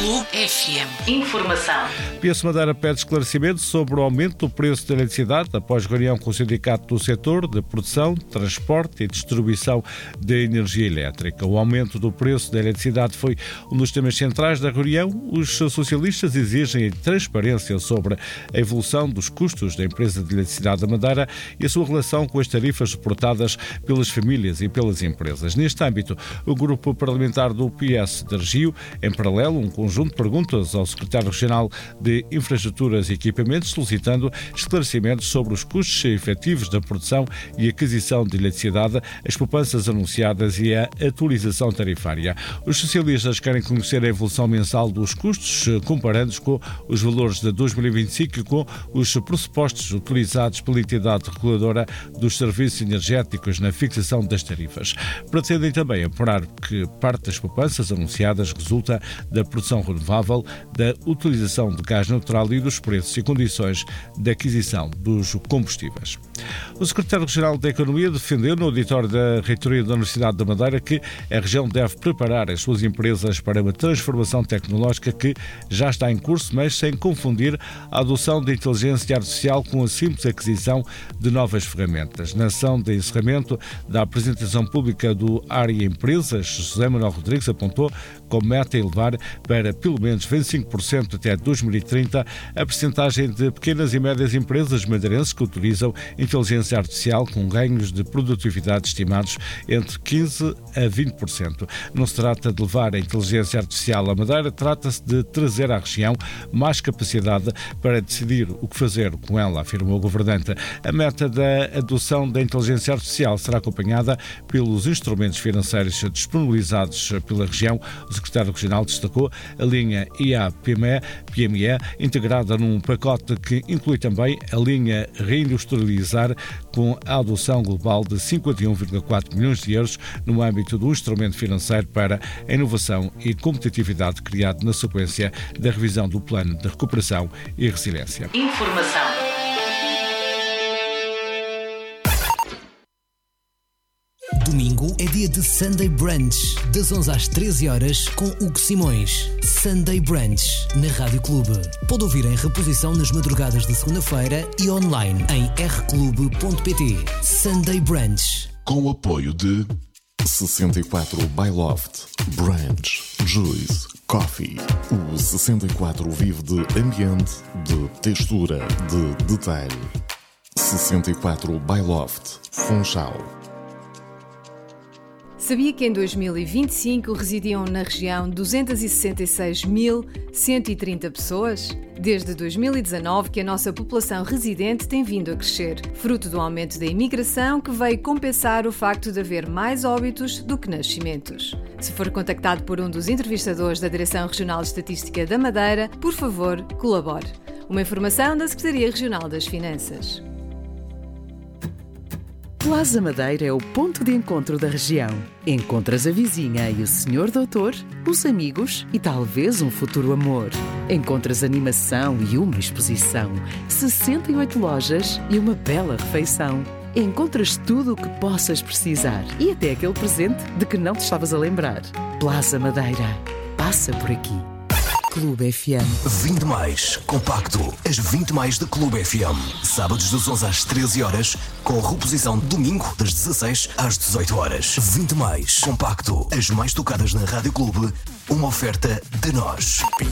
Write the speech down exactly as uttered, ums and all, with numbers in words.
Clube F M. Informação. P S Madeira pede esclarecimento sobre o aumento do preço da eletricidade após reunião com o sindicato do setor de produção, transporte e distribuição de energia elétrica. O aumento do preço da eletricidade foi um dos temas centrais da reunião. Os socialistas exigem transparência sobre a evolução dos custos da empresa de eletricidade da Madeira e a sua relação com as tarifas suportadas pelas famílias e pelas empresas. Neste âmbito, o grupo parlamentar do P S de Regio, em paralelo, um conjunto de perguntas ao secretário regional de Infraestruturas e Equipamentos, solicitando esclarecimentos sobre os custos efetivos da produção e aquisição de eletricidade, as poupanças anunciadas e a atualização tarifária. Os socialistas querem conhecer a evolução mensal dos custos, comparando-os com os valores de dois mil e vinte e cinco e com os pressupostos utilizados pela entidade reguladora dos serviços energéticos na fixação das tarifas. Pretendem também apurar que parte das poupanças anunciadas resulta da produção renovável, da utilização de gás natural e dos preços e condições de aquisição dos combustíveis. O secretário-geral da Economia defendeu no auditório da Reitoria da Universidade da Madeira que a região deve preparar as suas empresas para uma transformação tecnológica que já está em curso, mas sem confundir a adoção da inteligência artificial com a simples aquisição de novas ferramentas. Na ação de encerramento da apresentação pública do Área Empresas, José Manuel Rodrigues apontou como meta elevar para pelo menos vinte e cinco por cento até dois mil e trinta a percentagem de pequenas e médias empresas madeirenses que utilizam inteligência artificial, com ganhos de produtividade estimados entre quinze por cento a vinte por cento. Não se trata de levar a inteligência artificial à Madeira, trata-se de trazer à região mais capacidade para decidir o que fazer com ela, afirmou o governante. A meta da adoção da inteligência artificial será acompanhada pelos instrumentos financeiros disponibilizados pela região. O secretário regional destacou a linha I A P M E, integrada num pacote que inclui também a linha Reindustrializar, com a adoção global de cinquenta e um vírgula quatro milhões de euros no âmbito do instrumento financeiro para a inovação e competitividade criado na sequência da revisão do Plano de Recuperação e Resiliência. Informação. Domingo é dia de Sunday Brunch, das onze às treze horas, com Hugo Simões. Sunday Brunch, na Rádio Clube. Pode ouvir em reposição nas madrugadas de segunda-feira e online em r clube ponto p t. Sunday Brunch. Com o apoio de sessenta e quatro by Loft, Brunch, Juice, Coffee. O sessenta e quatro vive de ambiente, de textura, de detalhe. sessenta e quatro by Loft, Funchal. Sabia que em dois mil e vinte e cinco residiam na região duzentos e sessenta e seis mil cento e trinta pessoas? Desde dois mil e dezanove que a nossa população residente tem vindo a crescer, fruto do aumento da imigração que veio compensar o facto de haver mais óbitos do que nascimentos. Se for contactado por um dos entrevistadores da Direção Regional de Estatística da Madeira, por favor, colabore. Uma informação da Secretaria Regional das Finanças. Plaza Madeira é o ponto de encontro da região. Encontras a vizinha e o senhor doutor, os amigos e talvez um futuro amor. Encontras animação e uma exposição, sessenta e oito lojas e uma bela refeição. Encontras tudo o que possas precisar e até aquele presente de que não te estavas a lembrar. Plaza Madeira. Passa por aqui. Clube F M. vinte mais, compacto. As vinte mais da Clube F M. Sábados das onze às treze horas, com reposição domingo das dezasseis às dezoito horas. vinte mais, compacto. As mais tocadas na Rádio Clube. Uma oferta de nós.